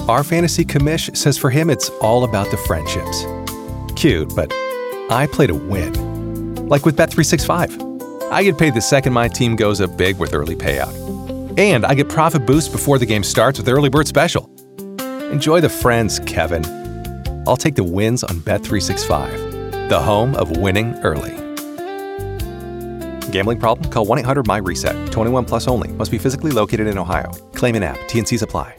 Our fantasy commish says for him it's all about the friendships. Cute, but I play to win. Like with Bet365. I get paid the second my team goes up big with early payout. And I get profit boost before the game starts with Early Bird Special. Enjoy the friends, Kevin. I'll take the wins on Bet365, the home of winning early. Gambling problem? Call 1-800-MY-RESET. 21 plus only. Must be physically located in Ohio. Claim in app. T&Cs apply.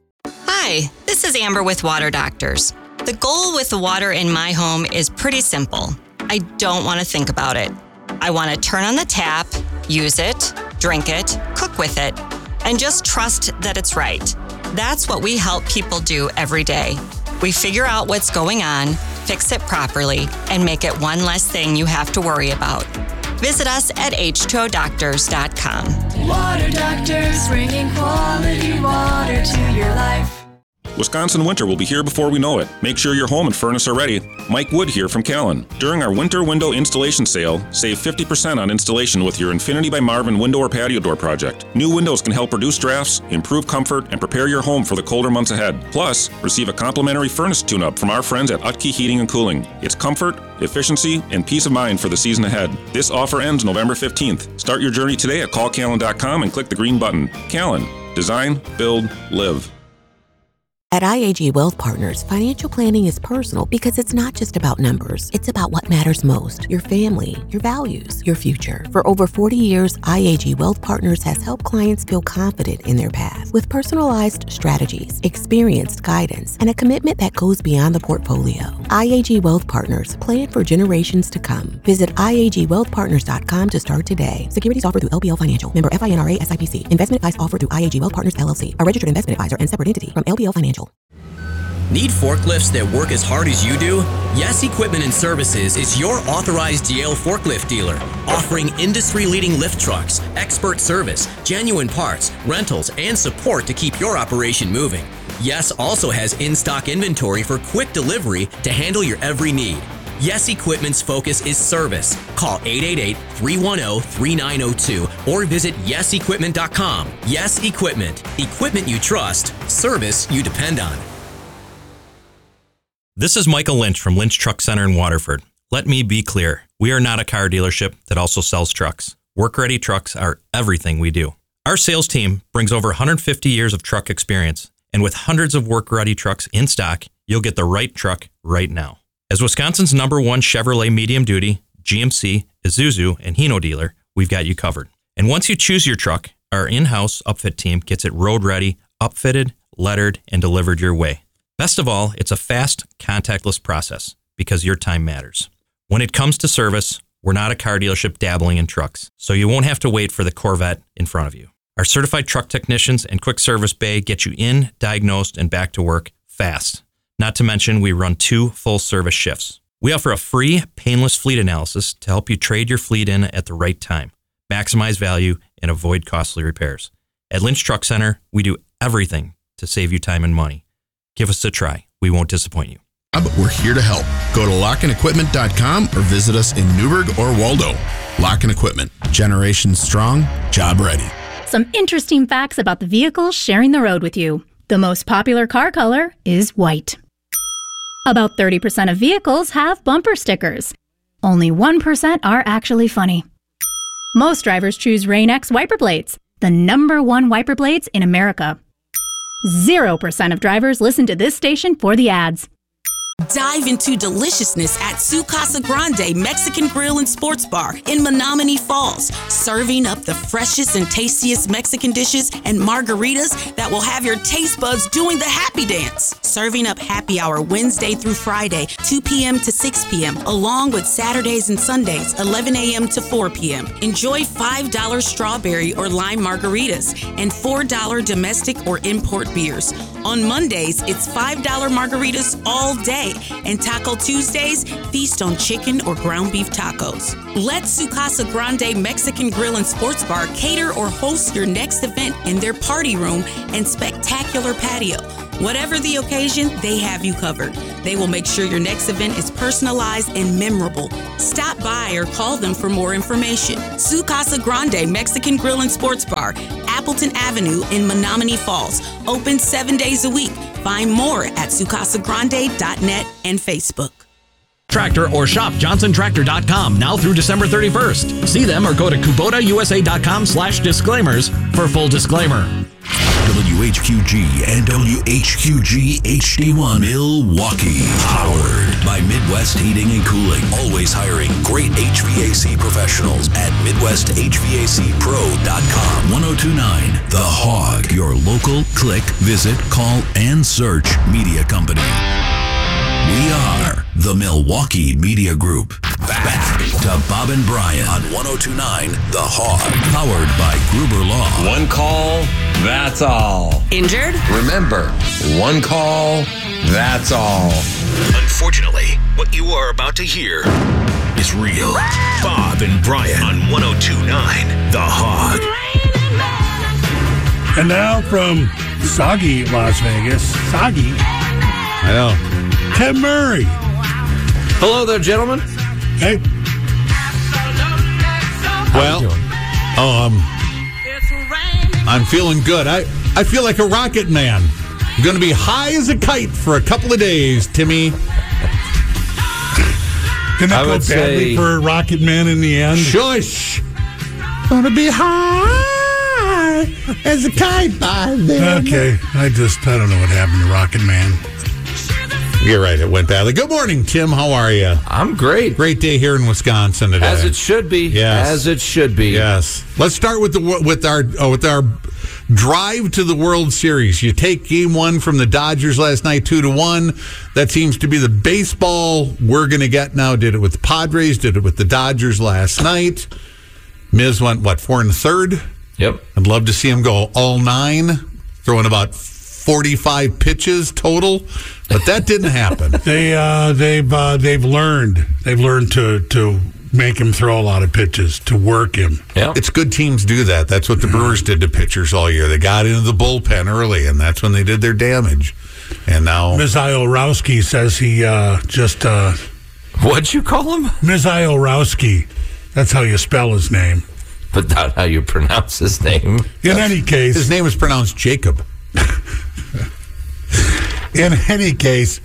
Hi, this is Amber with Water Doctors. The goal with the water in my home is pretty simple. I don't want to think about it. I want to turn on the tap, use it, drink it, cook with it, and just trust that it's right. That's what we help people do every day. We figure out what's going on, fix it properly, and make it one less thing you have to worry about. Visit us at h2odoctors.com. Water Doctors, bringing quality water to your life. Wisconsin winter will be here before we know it. Make sure your home and furnace are ready. Mike Wood here from Callan. During our winter window installation sale, save 50% on installation with your Infinity by Marvin window or patio door project. New windows can help reduce drafts, improve comfort, and prepare your home for the colder months ahead. Plus, receive a complimentary furnace tune-up from our friends at Utke Heating and Cooling. It's comfort, efficiency, and peace of mind for the season ahead. This offer ends November 15th. Start your journey today at callcallan.com and click the green button. Callan. Design, build, live. At IAG Wealth Partners, financial planning is personal because it's not just about numbers. It's about what matters most: your family, your values, your future. For over 40 years, IAG Wealth Partners has helped clients feel confident in their path with personalized strategies, experienced guidance, and a commitment that goes beyond the portfolio. IAG Wealth Partners, plan for generations to come. Visit IAGWealthPartners.com to start today. Securities offered through LPL Financial. Member FINRA SIPC. Investment advice offered through IAG Wealth Partners LLC, a registered investment advisor and separate entity from LPL Financial. Need forklifts that work as hard as you do? Yes Equipment and Services is your authorized Yale forklift dealer, offering industry-leading lift trucks, expert service, genuine parts, rentals, and support to keep your operation moving. Yes also has in-stock inventory for quick delivery to handle your every need. Yes Equipment's focus is service. Call 888-310-3902 or visit yesequipment.com. Yes Equipment. Equipment you trust. Service you depend on. This is Michael Lynch from Lynch Truck Center in Waterford. Let me be clear. We are not a car dealership that also sells trucks. Work-ready trucks are everything we do. Our sales team brings over 150 years of truck experience, and with hundreds of work-ready trucks in stock, you'll get the right truck right now. As Wisconsin's #1 Chevrolet medium-duty, GMC, Isuzu, and Hino dealer, we've got you covered. And once you choose your truck, our in-house upfit team gets it road-ready, upfitted, lettered, and delivered your way. Best of all, it's a fast, contactless process because your time matters. When it comes to service, we're not a car dealership dabbling in trucks, so you won't have to wait for the Corvette in front of you. Our certified truck technicians and quick service bay get you in, diagnosed, and back to work fast. Not to mention, we run 2 full-service shifts. We offer a free, painless fleet analysis to help you trade your fleet in at the right time, maximize value, and avoid costly repairs. At Lynch Truck Center, we do everything to save you time and money. Give us a try. We won't disappoint you. We're here to help. Go to LockinEquipment.com or visit us in Newburgh or Waldo. Lockin Equipment. Generation strong, job ready. Some interesting facts about the vehicles sharing the road with you. The most popular car color is white. About 30% of vehicles have bumper stickers. Only 1% are actually funny. Most drivers choose Rain-X wiper blades, the #1 wiper blades in America. 0% of drivers listen to this station for the ads. Dive into deliciousness at Su Casa Grande Mexican Grill and Sports Bar in Menominee Falls, serving up the freshest and tastiest Mexican dishes and margaritas that will have your taste buds doing the happy dance. Serving up happy hour Wednesday through Friday, 2 p.m. to 6 p.m., along with Saturdays and Sundays, 11 a.m. to 4 p.m. Enjoy $5 strawberry or lime margaritas and $4 domestic or import beers. On Mondays, it's $5 margaritas all day. And Taco Tuesdays, feast on chicken or ground beef tacos. Let Su Casa Grande Mexican Grill and Sports Bar cater or host your next event in their party room and spectacular patio. Whatever the occasion, they have you covered. They will make sure your next event is personalized and memorable. Stop by or call them for more information. Su Casa Grande Mexican Grill and Sports Bar, Appleton Avenue in Menominee Falls. Open 7 days a week. Find more at sucasagrande.net and Facebook. Tractor or shop johnsontractor.com now through December 31st. See them or go to kubotausa.com/disclaimers for full disclaimer. WHQG and WHQG HD1 Milwaukee. Powered by Midwest Heating and Cooling. Always hiring great HVAC professionals at MidwestHVACPro.com. 1029 The Hog. Your local click, visit, call, and search media company. We are the Milwaukee Media Group. Back to Bob and Brian on 1029 The Hog. Powered by Gruber Law. One call, that's all. Injured? Remember, one call, that's all. Unfortunately, what you are about to hear is real. Bob and Brian on 1029 The Hog. And now from soggy Las Vegas, soggy. I know. Tim Murray. Hello there, gentlemen. Hey. Well, I'm feeling good. I feel like a rocket man. I'm going to be high as a kite for a couple of days, Timmy. Didn't that go badly for Rocket Man in the end? Shush. Gonna be high as a kite by then. Okay. I don't know what happened to Rocket Man. You're right, it went badly. Good morning, Tim. How are you? I'm great. Great day here in Wisconsin today. As it should be. Yes. As it should be. Yes. Let's start with our drive to the World Series. You take Game 1 from the Dodgers last night, 2-1. That seems to be the baseball we're going to get now. Did it with the Padres. Did it with the Dodgers last night. Miz went 4 1/3. Yep. I'd love to see him go all 9, throwing about 45 pitches total, but that didn't happen. They've learned to make him throw a lot of pitches, to work him. Yep. It's good teams do that. That's what the Brewers did to pitchers all year. They got into the bullpen early, and that's when they did their damage. And now Mizail Rowski says he what'd you call him? Mizail Rowski. That's how you spell his name. But not how you pronounce his name. In any case, his name is pronounced Jacob. In any case,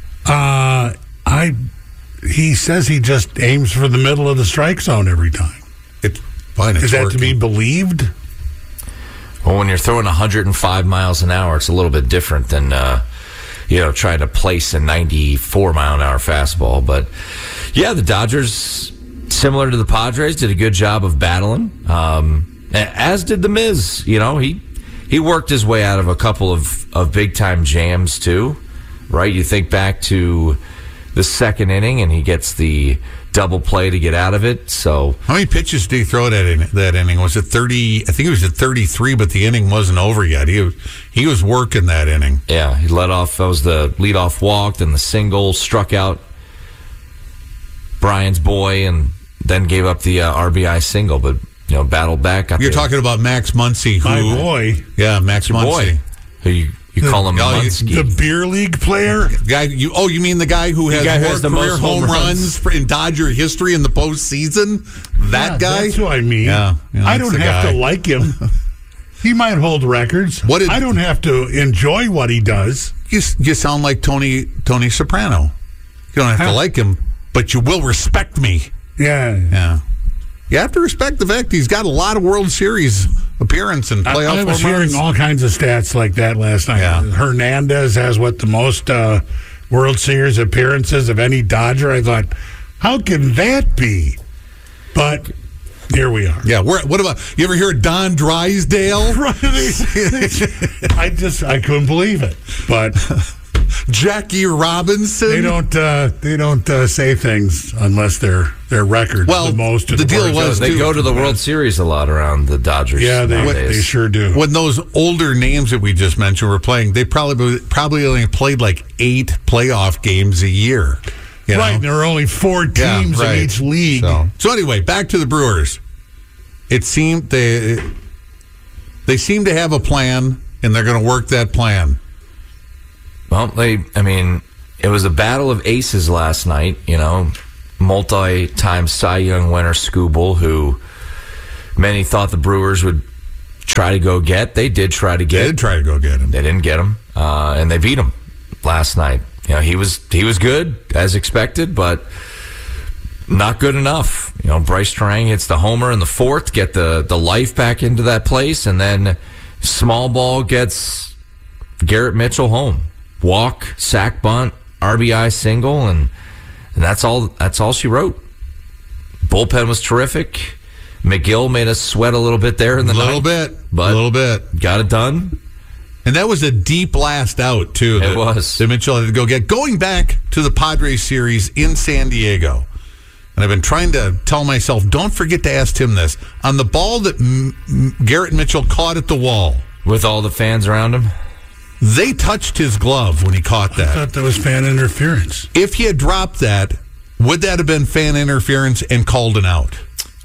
he says he just aims for the middle of the strike zone every time. It's fine. Is that to be believed? Well, when you're throwing 105 miles an hour, it's a little bit different than trying to place a 94-mile-an-hour fastball. But yeah, the Dodgers, similar to the Padres, did a good job of battling. As did the Miz. He worked his way out of a couple of big-time jams, too, right? You think back to the second inning, and he gets the double play to get out of it. So, how many pitches did he throw that inning? Was it 30? I think it was at 33, but the inning wasn't over yet. He was working that inning. Yeah, he led off. That was the leadoff walk, then the single, struck out Brian's boy, and then gave up the RBI single, but battled back. You're talking about Max Muncy. My boy. Yeah, Max Muncy. Who you call him Muncy. The beer league player? Guy, you mean the guy who has more career home runs in Dodger history in the postseason? That guy? That's who I mean. Yeah, I don't have to like him. He might hold records. I don't have to enjoy what he does. You sound like Tony Soprano. You don't have to like him, but you will respect me. Yeah. You have to respect the fact he's got a lot of World Series appearance and playoff. I was hearing all kinds of stats like that last night. Yeah. Hernandez has the most World Series appearances of any Dodger. I thought, how can that be? But here we are. Yeah. What about, you ever hear of Don Drysdale? I couldn't believe it. But Jackie Robinson. They don't say things unless they're records. Well, the most. The deal was they go to the World Series a lot around the Dodgers. Yeah, they sure do. When those older names that we just mentioned were playing, they probably only played 8 playoff games a year. Right, and there are only 4 teams in each league. So anyway, back to the Brewers. It seemed they seem to have a plan, and they're going to work that plan. Well, it was a battle of aces last night, multi-time Cy Young winner Skubal, who many thought the Brewers would try to go get. They did try to get. They did try to go get him. They didn't get him, and they beat him last night. You know, he was good as expected, but not good enough. You know, Bryce Trang hits the homer in the fourth, get the life back into that place, and then small ball gets Garrett Mitchell home. Walk, sack bunt, RBI single, and that's all she wrote. Bullpen was terrific. McGill made us sweat a little bit there in the a ninth. little bit. Got it done. And that was a deep last out, too. It was. That Mitchell had to go get. Going back to the Padres series in San Diego, and I've been trying to tell myself, don't forget to ask Tim this. On the ball that Garrett Mitchell caught at the wall. With all the fans around him? They touched his glove when he caught that. I thought that was fan interference. If he had dropped that, would that have been fan interference and called an out?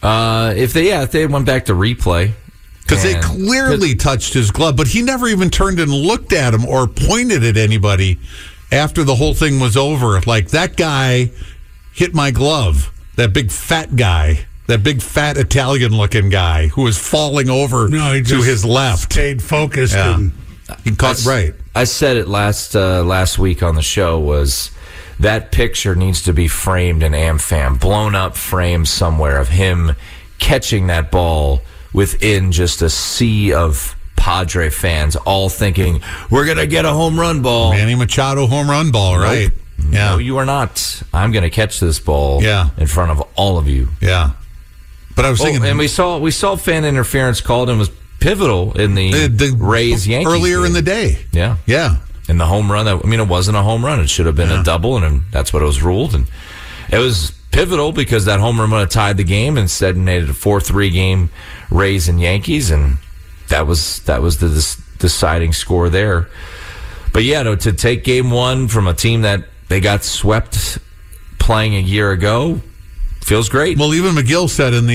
If they went back to replay. Because they clearly touched his glove, but he never even turned and looked at him or pointed at anybody after the whole thing was over. Like, that guy hit my glove. That big fat guy. That big fat Italian-looking guy who was falling over to his left. Stayed focused. Yeah. And he caught right. I said it last week on the show was that picture needs to be framed in AmFam, blown up frame somewhere of him catching that ball within just a sea of Padre fans, all thinking, we're going to get a home run ball. Manny Machado home run ball, right? Nope. Yeah. No, you are not. I'm going to catch this ball in front of all of you. Yeah. But I was thinking... And we saw fan interference called and was pivotal in the Rays-Yankees earlier game. In the day. Yeah. Yeah. And the home run, it wasn't a home run. It should have been a double, and that's what it was ruled. And it was pivotal because that home run would have tied the game and said it made it a 4-3 game, Rays and Yankees, and that was the deciding score there. But yeah, to take game one from a team that they got swept playing a year ago feels great. Well, even McGill said in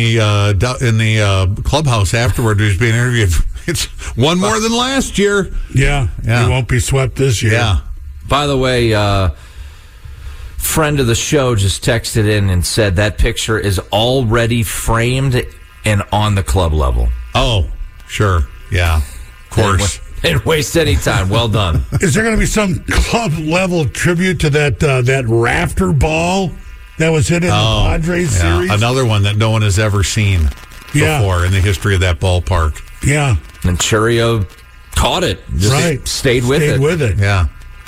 the clubhouse afterward, he was being interviewed. It's one more than last year. Yeah. He won't be swept this year. Yeah. By the way, friend of the show just texted in and said that picture is already framed and on the club level. Oh, sure. Yeah. Of course. Didn't waste any time. Well done. Is there going to be some club level tribute to that rafter ball that was hit in the Padres series? Another one that no one has ever seen before in the history of that ballpark. Yeah. And Churio caught it. Just stayed with it. Yeah.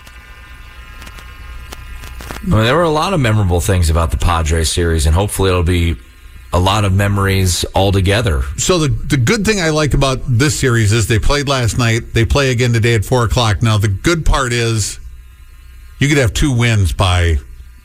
I mean, there were a lot of memorable things about the Padres series, and hopefully it'll be a lot of memories all together. So the good thing I like about this series is they played last night. They play again today at 4 o'clock. Now, the good part is you could have 2 wins by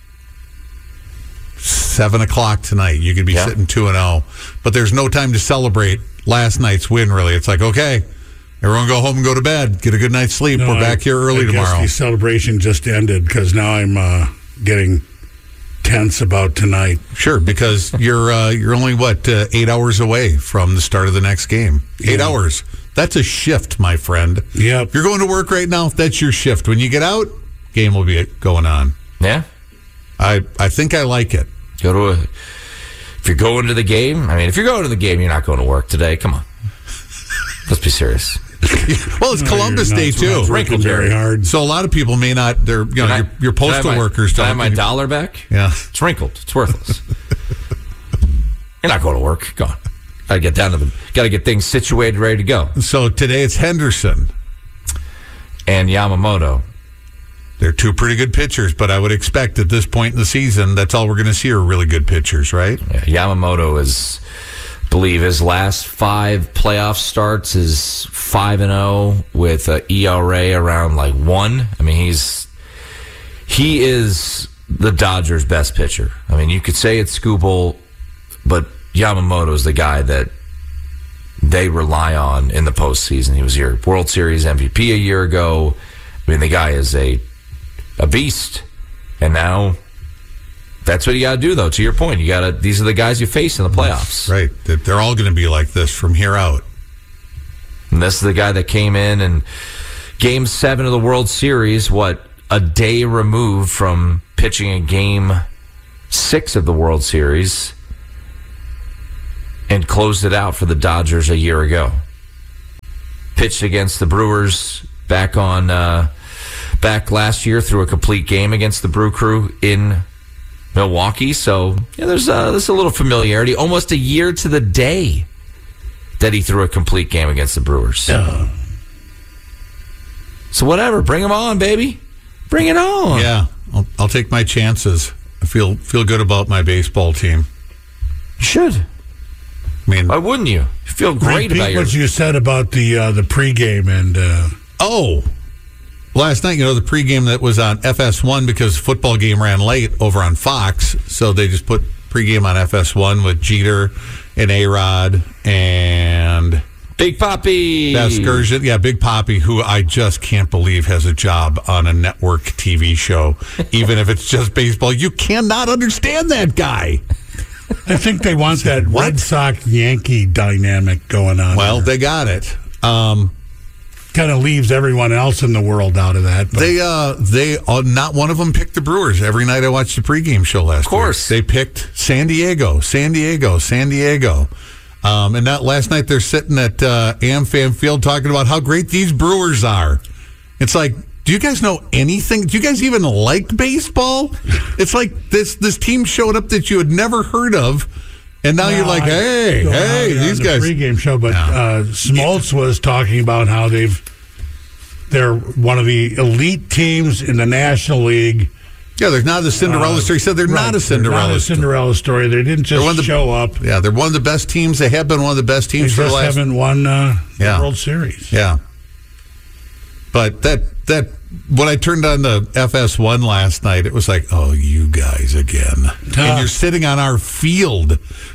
7 o'clock tonight. You could be sitting 2-0. But there's no time to celebrate last night's win, really. It's like, okay, everyone go home and go to bed. Get a good night's sleep. We're back here early tomorrow. The celebration just ended because now I'm getting tense about tonight. Sure, because you're only 8 hours away from the start of the next game. 8 hours. That's a shift, my friend. Yep. If you're going to work right now, that's your shift. When you get out, game will be going on. Yeah. I think I like it. If you're going to the game, if you're going to the game, you're not going to work today. Come on. Let's be serious. Well, it's Columbus Day too. Wrinkled very hard. So a lot of people may not. They're your postal workers. Can I have my dollar back? Yeah, it's wrinkled. It's worthless. You're not going to work. Go on. Got to get down to them. Got to get things situated, ready to go. So today it's Henderson and Yamamoto. They're 2 pretty good pitchers, but I would expect at this point in the season, that's all we're going to see are really good pitchers, right? Yeah, Yamamoto is, I believe, his last 5 playoff starts is 5-0 with an ERA around 1. He is the Dodgers' best pitcher. You could say it's Skubal, but Yamamoto is the guy that they rely on in the postseason. He was your World Series MVP a year ago. The guy is a beast, and now that's what you got to do. Though, to your point, these are the guys you face in the playoffs, right? They're all going to be like this from here out. And this is the guy that came in and Game 7 of the World Series, a day removed from pitching in Game 6 of the World Series, and closed it out for the Dodgers a year ago. pitched against the Brewers back last year through a complete game against the Brew Crew in Milwaukee. So there's a little familiarity. Almost a year to the day that he threw a complete game against the Brewers. So whatever, bring him on, baby. Bring it on. Yeah, I'll take my chances. I feel good about my baseball team. You should. I mean, why wouldn't you? You feel great about what you said about the pregame and. Last night, the pregame that was on FS1 because football game ran late over on Fox, so they just put pregame on FS1 with Jeter and A-Rod and Big Papi. Excursion. Yeah, Big Papi, who I just can't believe has a job on a network TV show, even if it's just baseball. You cannot understand that guy. I think they want that Red Sox-Yankee dynamic going on. Well, they got it. Kind of leaves everyone else in the world out of that. But. They not one of them picked the Brewers. Every night I watched the pregame show last week. Of course. They picked San Diego. And that last night they're sitting at AmFam Field talking about how great these Brewers are. It's like, do you guys know anything? Do you guys even like baseball? It's like this team showed up that you had never heard of. And now you're like, hey, these guys. Pregame show, but Smoltz was talking about how they're one of the elite teams in the National League. Yeah, they're not a Cinderella story. He said they're not a Cinderella story. They didn't just show up. Yeah, they're one of the best teams. They have been one of the best teams for the last. They haven't won the World Series. Yeah, but that when I turned on the FS1 last night, it was like, oh, you guys again, and you're sitting on our field.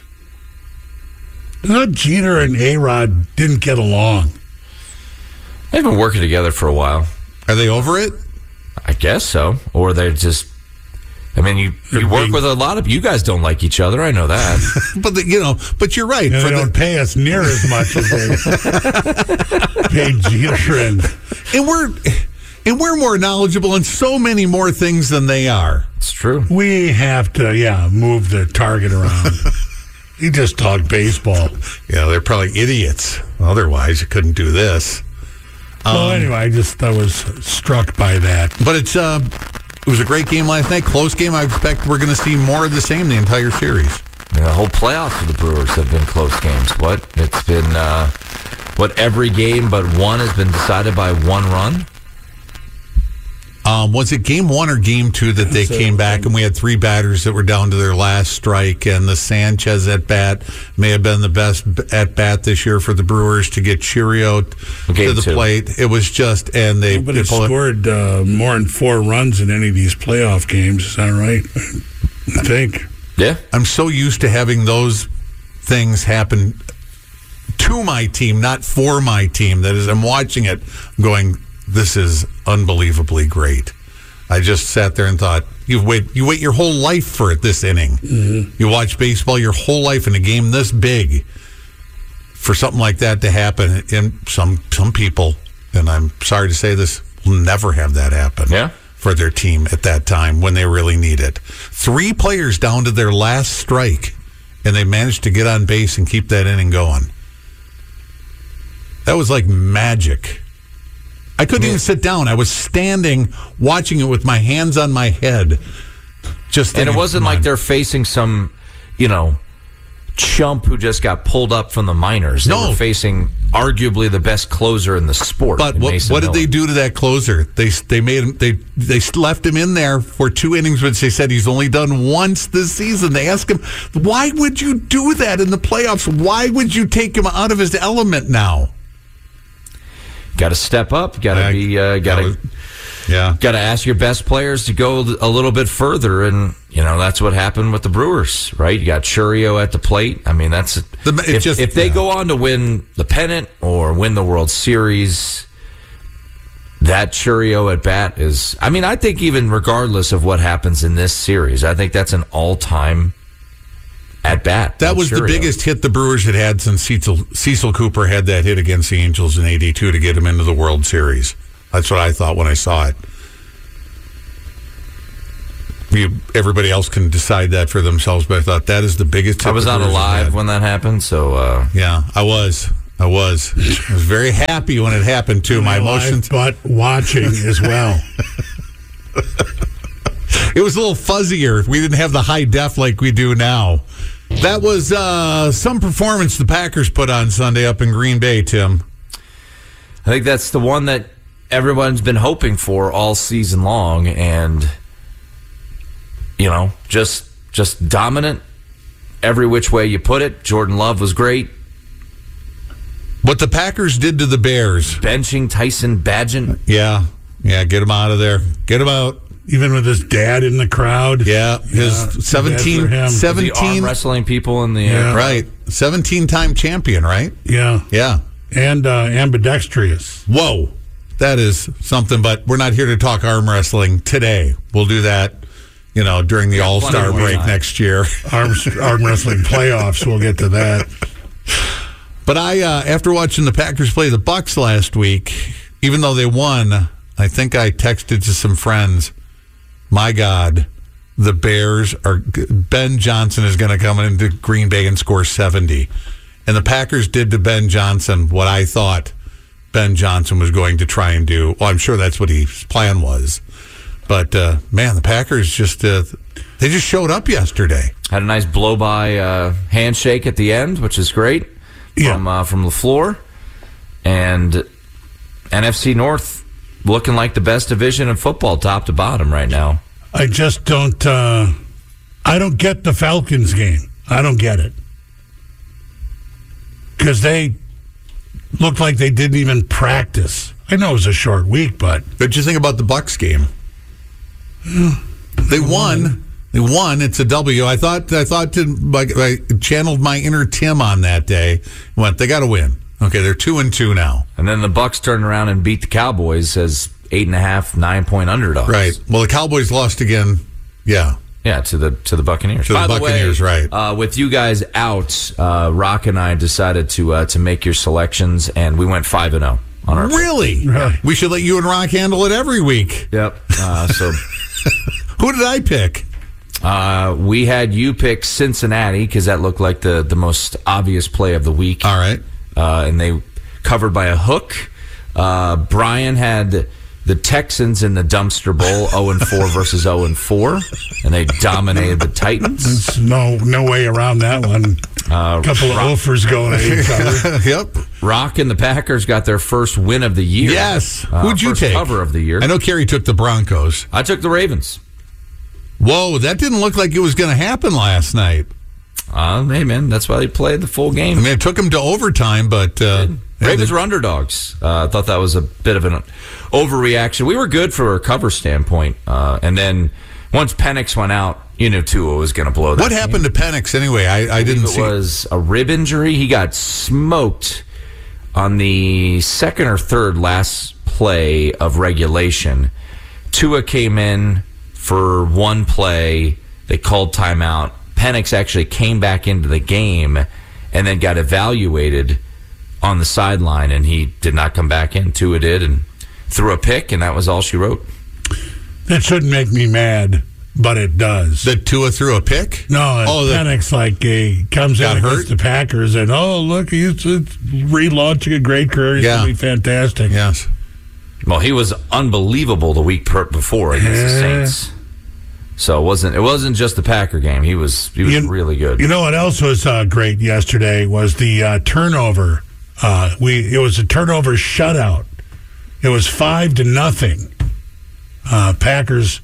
Jeter and A-Rod didn't get along. They've been working together for a while. Are they over it? I guess so. Or they're just... I mean, you work with a lot of... You guys don't like each other. I know that. But you're right. They don't pay us near as much as they pay Jeter. And we're more knowledgeable in so many more things than they are. It's true. We have to, move the target around. You just talk baseball. Yeah, they're probably idiots. Otherwise, you couldn't do this. Well, anyway, I was struck by that. But it was a great game last night. Close game. I expect we're going to see more of the same the entire series. The whole playoffs for the Brewers have been close games. It's been every game but one has been decided by one run. Was it game 1 or game 2 that they came back and we had 3 batters that were down to their last strike, and the Sanchez at bat may have been the best at bat this year for the Brewers to get Cheerio to the plate. It was just, and they scored more than 4 runs in any of these playoff games. Is that right? I think. Yeah. I'm so used to having those things happen to my team, not for my team. That is, I'm watching it going, this is unbelievably great. I just sat there and thought, you wait your whole life for it this inning. Mm-hmm. You watch baseball your whole life in a game this big for something like that to happen. And some people, and I'm sorry to say this, will never have that happen for their team at that time when they really need it. 3 players down to their last strike, and they managed to get on base and keep that inning going. That was like magic. I couldn't even sit down. I was standing, watching it with my hands on my head. And it wasn't like they're facing some, chump who just got pulled up from the minors. They were facing arguably the best closer in the sport. But what did they do to that closer? They made him. They left him in there for 2 innings, which they said he's only done once this season. They asked him, "Why would you do that in the playoffs? Why would you take him out of his element now?" Got to step up. Got to ask your best players to go a little bit further, and that's what happened with the Brewers, right? You got Churio at the plate. I mean, that's if they go on to win the pennant or win the World Series, that Churio at bat is. I mean, I think even regardless of what happens in this series, I think that's an all-time at bat. That was the biggest hit the Brewers had since Cecil Cooper had that hit against the Angels in '82 to get him into the World Series. That's what I thought when I saw it. Everybody else can decide that for themselves, but I thought that is the biggest hit. I was not alive when that happened, so yeah, I was. I was very happy when it happened too. My emotions, but watching as well. It was a little fuzzier. We didn't have the high def like we do now. That was some performance the Packers put on Sunday up in Green Bay, Tim. I think that's the one that everyone's been hoping for all season long, and just dominant every which way you put it. Jordan Love was great. What the Packers did to the Bears. Benching Tyson Bagent. Yeah, get him out of there. Get him out. Even with his dad in the crowd. Yeah, his 17 arm wrestling people in the air. Right. 17-time champion, right? Yeah. Yeah. And ambidextrous. Whoa. That is something, but we're not here to talk arm wrestling today. We'll do that, during the All-Star break next year. Arm wrestling playoffs, we'll get to that. But I, after watching the Packers play the Bucs last week, even though they won, I think I texted to some friends, my God, the Bears Ben Johnson is going to come into Green Bay and score 70. And the Packers did to Ben Johnson what I thought Ben Johnson was going to try and do. Well, I'm sure that's what his plan was. But, man, the Packers they just showed up yesterday. Had a nice blow-by handshake at the end, which is great from LaFleur. And NFC North looking like the best division in football, top to bottom right now. I just don't. I don't get the Falcons game. I don't get it because they looked like they didn't even practice. I know it was a short week, but what'd you think about the Bucs game? They won. They won. It's a W. I thought I channeled my inner Tim on that day. Went, they got to win. Okay, they're 2-2 now. And then the Bucs turned around and beat the Cowboys as 8.5, 9-point underdogs. Right. Well, the Cowboys lost again. Yeah. Yeah, to the Buccaneers. By the Buccaneers, way, right. With you guys out, Rock and I decided to make your selections, and we went 5-0 on our Really? We should let you and Rock handle it every week. Yep. So who did I pick? We had you pick Cincinnati because that looked like the most obvious play of the week. All right. And they covered by a hook. Brian had the Texans in the dumpster bowl, 0-4 versus 0-4, and they dominated the Titans. There's no way around that one. A couple of offers going at each other. Yep. Rock and the Packers got their first win of the year. Yes. Who'd you first take? Cover of the year. I know Kerry took the Broncos. I took the Ravens. Whoa, that didn't look like it was going to happen last night. Hey, man, that's why they played the full game. I mean, it took them to overtime, but... Ravens were underdogs. I thought that was a bit of an overreaction. We were good for a cover standpoint. And then once Penix went out, you knew Tua was going to blow that What happened to Penix anyway? I didn't see. It was a rib injury. He got smoked on the second or third last play of regulation. Tua came in for one play. They called timeout. Penix actually came back into the game and then got evaluated on the sideline, and he did not come back in. Tua did and threw a pick, and that was all she wrote. That shouldn't make me mad, but it does. That Tua threw a pick? No, Penix comes in against the Packers, and look, he's relaunching a great career. He's going to be fantastic. Yes. Well, he was unbelievable the week before against the Saints. So it wasn't just the Packer game. He was really good. You know what else was great yesterday was the turnover. It was a turnover shutout. It was 5-0. Packers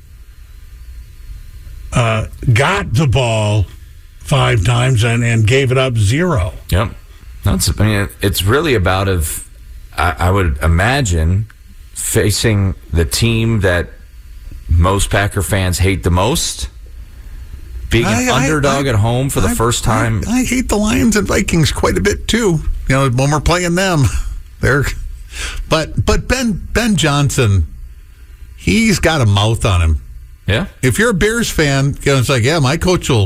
got the ball 5 times and gave it up 0. Yep. It's really about I would imagine facing the team that most Packer fans hate the most, being an underdog at home for the first time. I hate the Lions and Vikings quite a bit too. When we're playing them, but Ben Johnson, he's got a mouth on him. Yeah. If you're a Bears fan, it's like, yeah, my coach will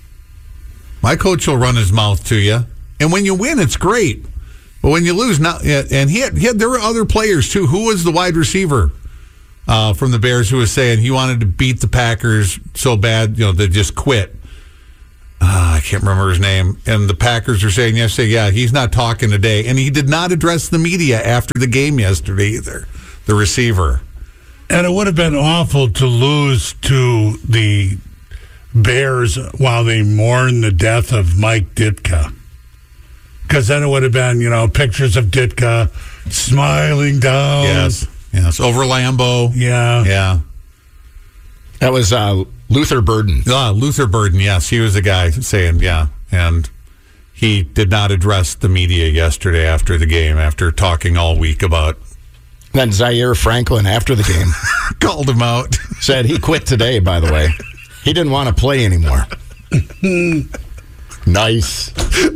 run his mouth to you, and when you win, it's great. But when you lose, now, and there were other players too. Who was the wide receiver from the Bears who was saying he wanted to beat the Packers so bad, they just quit? I can't remember his name. And the Packers are saying yesterday, yeah, he's not talking today. And he did not address the media after the game yesterday either, the receiver. And it would have been awful to lose to the Bears while they mourn the death of Mike Ditka. Because then it would have been, pictures of Ditka smiling down. Yes. Over Lambeau. Yeah. That was Luther Burden. Luther Burden, yes. He was the guy saying, yeah. And he did not address the media yesterday after the game, after talking all week about... Then Zaire Franklin, after the game, called him out. Said he quit today, by the way. He didn't want to play anymore. Nice.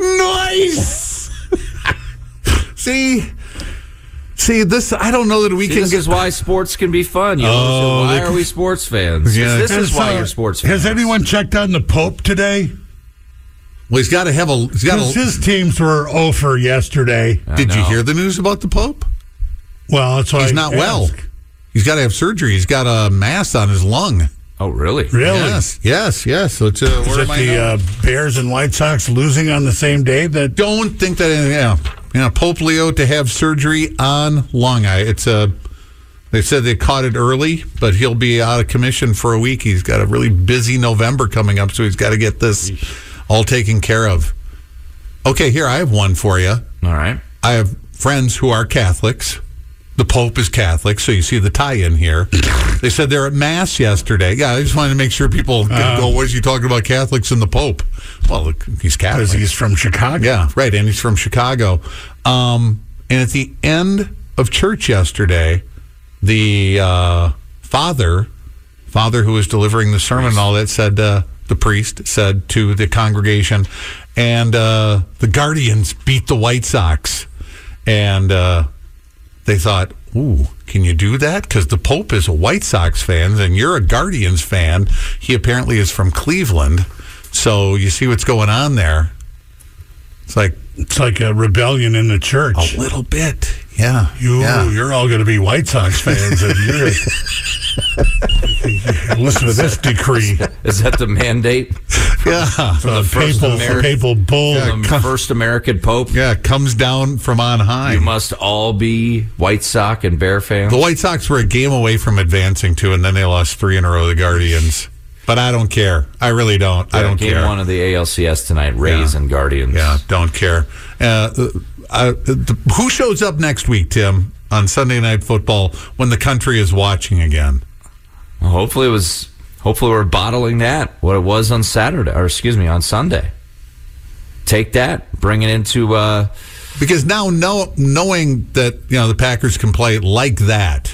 See, this, I don't know that we can This is why sports can be fun. Why are we sports fans? Yeah. This is why you're sports fans. Has anyone checked on the Pope today? Well, he's got to have a... His teams were 0 for yesterday. Did you hear the news about the Pope? Well, that's why he's not well. He's got to have surgery. He's got a mass on his lung. Oh, really? Really? Yes. So it's is it the Bears and White Sox losing on the same day? Don't think that. Pope Leo to have surgery on lung. They said they caught it early, but he'll be out of commission for a week. He's got a really busy November coming up, so he's got to get this all taken care of. Okay, here, I have one for you. All right. I have friends who are Catholics. The Pope is Catholic, so you see the tie-in here. They said they're at Mass yesterday. Yeah, I just wanted to make sure people can go, what is he talking about Catholics and the Pope? Well, look, he's Catholic. Because he's from Chicago. Yeah, right, and he's from Chicago. And at the end of church yesterday, the father who was delivering the sermon and all that said, the priest said to the congregation, and the Guardians beat the White Sox. And they thought, ooh, can you do that? Because the Pope is a White Sox fan, and you're a Guardians fan. He apparently is from Cleveland. So you see what's going on there. It's like a rebellion in the church. A little bit. Yeah. You're all going to be White Sox fans, and you're... Listen to this decree. Is that the mandate? From the papal bull. The first American Pope? Yeah, it comes down from on high. You must all be White Sox and Bear fans. The White Sox were a game away from advancing to, and then they lost 3 in a row, the Guardians. But I don't care. I really don't. I don't care. Game 1 of the ALCS tonight, Rays and Guardians. Yeah, don't care. Who shows up next week, Tim, on Sunday Night Football when the country is watching again? Well, hopefully we're bottling that, what it was on on Sunday. Take that, bring it into... Because now knowing that the Packers can play like that,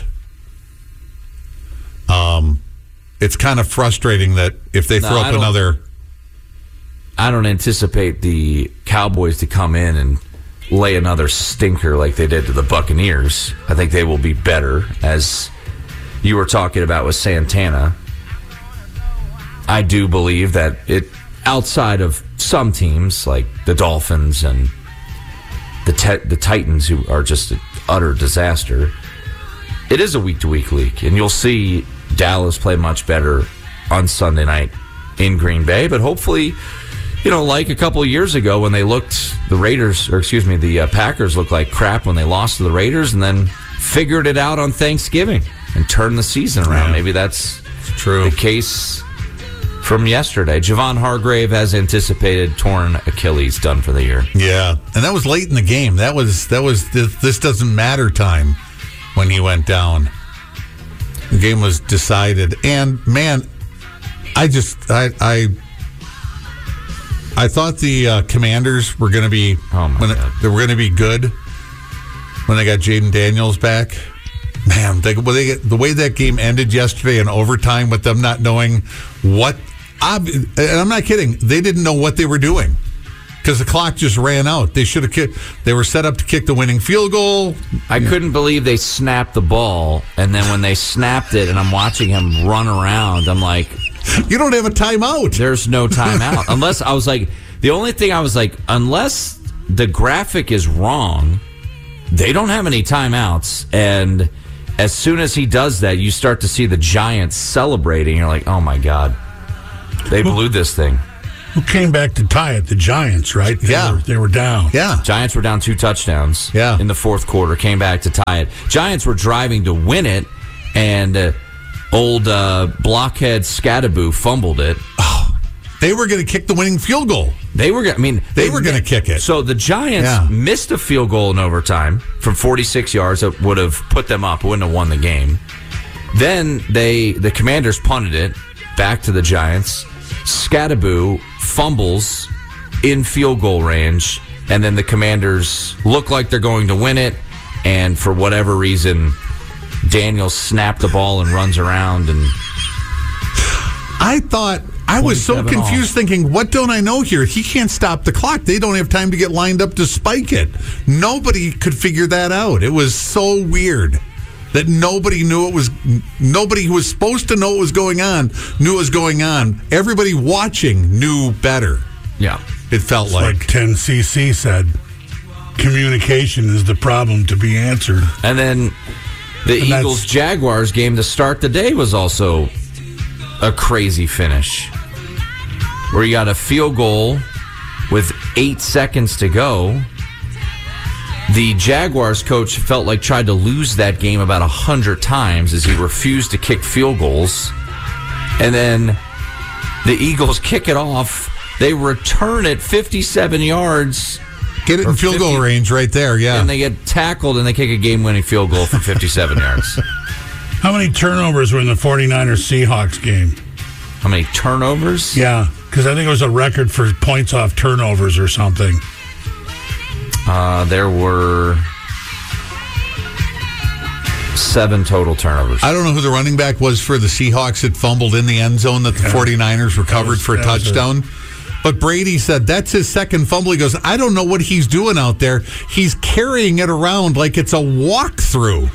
it's kind of frustrating that if they throw up another... I don't anticipate the Cowboys to come in and lay another stinker like they did to the Buccaneers. I think they will be better, as you were talking about with Santana. I do believe that outside of some teams like the Dolphins and the Titans, who are just an utter disaster, it is a week-to-week league, and you'll see Dallas play much better on Sunday night in Green Bay, but hopefully, like a couple of years ago when they the Packers looked like crap when they lost to the Raiders and then figured it out on Thanksgiving and turned the season around. Maybe that's true. The case from yesterday. Javon Hargrave, as anticipated, torn Achilles, done for the year. Yeah, and that was late in the game. That was this doesn't matter time when he went down. The game was decided, and man, I thought the Commanders were going to be they were going to be good when they got Jaden Daniels back. Man, the way that game ended yesterday in overtime with them not knowing what, and I'm not kidding, they didn't know what they were doing because the clock just ran out. They should have kicked. They were set up to kick the winning field goal. I couldn't believe they snapped the ball, and then when they snapped it, and I'm watching him run around, I'm like, you don't have a timeout. There's no timeout. The only thing I was like, unless the graphic is wrong, they don't have any timeouts. And as soon as he does that, you start to see the Giants celebrating. You're like, oh my God, they blew this thing. Who came back to tie it? The Giants, right? They were down. Yeah. Giants were down 2 touchdowns in the fourth quarter, came back to tie it. Giants were driving to win it, and old blockhead Scadaboo fumbled it. Oh, they were going to kick the winning field goal. They were going to kick it. So the Giants missed a field goal in overtime from 46 yards that would have put them up, wouldn't have won the game. Then the Commanders punted it back to the Giants. Scadaboo fumbles in field goal range, and then the Commanders look like they're going to win it, and for whatever reason, Daniels snapped the ball and runs around. And I was so confused thinking, what don't I know here? He can't stop the clock. They don't have time to get lined up to spike it. Nobody could figure that out. It was so weird that nobody who was supposed to know what was going on knew what was going on. Everybody watching knew better. Yeah. It felt It's like 10cc said, communication is the problem to be answered. And then the Eagles-Jaguars game to start the day was also a crazy finish, where you got a field goal with 8 seconds to go. The Jaguars coach felt like tried to lose that game about 100 times as he refused to kick field goals. And then the Eagles kick it off. They return it 57 yards. Get it in field goal range right there, yeah. And they get tackled and they kick a game-winning field goal from 57 yards. How many turnovers were in the 49ers-Seahawks game? How many turnovers? Yeah, because I think it was a record for points off turnovers or something. There were 7 total turnovers. I don't know who the running back was for the Seahawks that fumbled in the end zone that the 49ers recovered for a touchdown. But Brady said that's his second fumble. He goes, I don't know what he's doing out there. He's carrying it around like it's a walkthrough.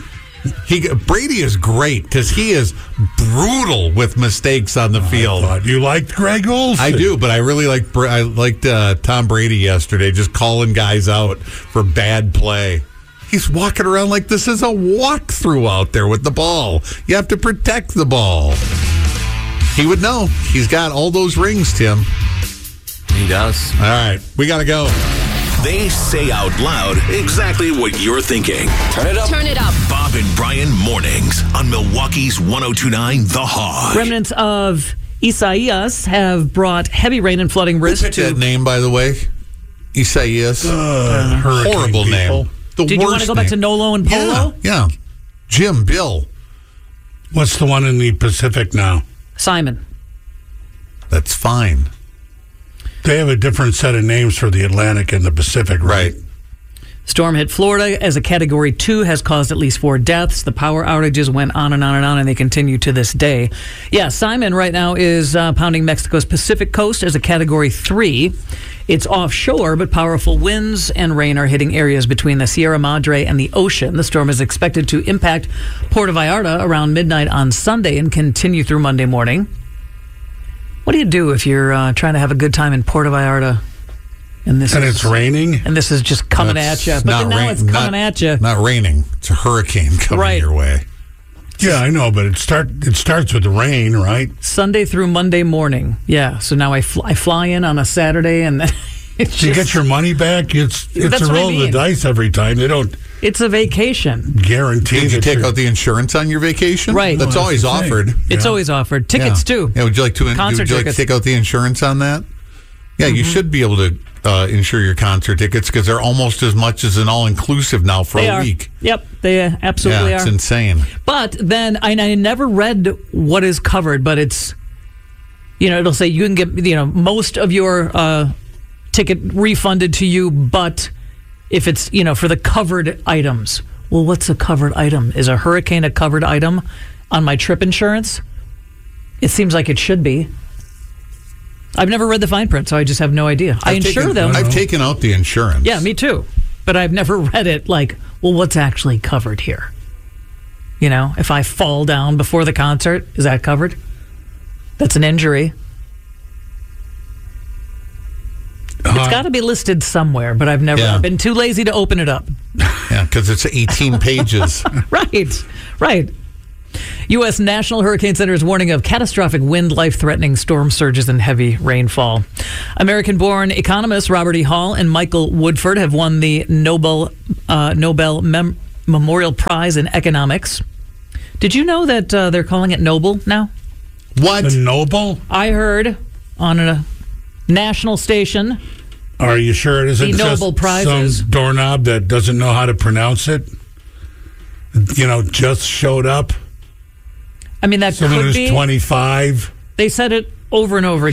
Brady is great because he is brutal with mistakes on the field. I thought you liked Greg Olsen. I do, but I really liked Tom Brady yesterday, just calling guys out for bad play. He's walking around like this is a walkthrough out there with the ball. You have to protect the ball. He would know. He's got all those rings, Tim. He does. All right, we got to go. They say out loud exactly what you're thinking. Turn it up. Turn it up. Bob and Brian mornings on Milwaukee's 102.9 The Hog. Remnants of Isaias have brought heavy rain and flooding risk to that name, by the way. Isaias. Horrible name. Did you want to go back to Nolo and Polo? Yeah. Jim, Bill. What's the one in the Pacific now? Simon. That's fine. They have a different set of names for the Atlantic and the Pacific, right? Storm hit Florida as a Category 2, has caused at least 4 deaths. The power outages went on and on and on, and they continue to this day. Yeah, Simon right now is pounding Mexico's Pacific coast as a Category 3. It's offshore, but powerful winds and rain are hitting areas between the Sierra Madre and the ocean. The storm is expected to impact Puerto Vallarta around midnight on Sunday and continue through Monday morning. What do you do if you're trying to have a good time in Puerto Vallarta and it's raining? And this is just coming at you. But then now it's coming at you. Not raining. It's a hurricane coming your way. Yeah, I know, but it starts with the rain, right? Sunday through Monday morning. Yeah, so now I fly in on a Saturday and then you get your money back. It's a roll of the dice every time. They don't. It's a vacation. Guaranteed. Did you take out the insurance on your vacation? Right. That's always offered. It's always offered. Tickets too. Yeah. Would you like to take out the insurance on that? Yeah, you should be able to insure your concert tickets because they're almost as much as an all-inclusive now for a week. Yep, they absolutely are. It's insane. But then I never read what is covered, but it's, it'll say you can get, most of your ticket refunded to you, but if it's, for the covered items. Well, what's a covered item? Is a hurricane a covered item on my trip insurance? It seems like it should be. I've never read the fine print, so I just have no idea. I insure them. I've taken out the insurance. Yeah, me too. But I've never read it like, well, what's actually covered here? If I fall down before the concert, is that covered? That's an injury. It's got to be listed somewhere, but I've been too lazy to open it up. Yeah, because it's 18 pages. Right. U.S. National Hurricane Center is warning of catastrophic wind, life-threatening storm surges, and heavy rainfall. American-born economists Robert E. Hall and Michael Woodford have won the Nobel Memorial Prize in Economics. Did you know that they're calling it Nobel now? What? The Nobel? I heard on a national station. Are you sure it isn't the just Nobel Prizes. some doorknob that doesn't know how to pronounce it? Just showed up. I mean, that Someone could who's be. 25. They said it over and over